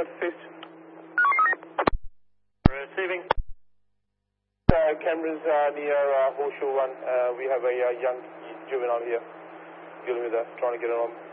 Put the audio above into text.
assist. Receiving. Cameras near Horseshoe 1. We have a young juvenile here dealing with that, trying to get it on.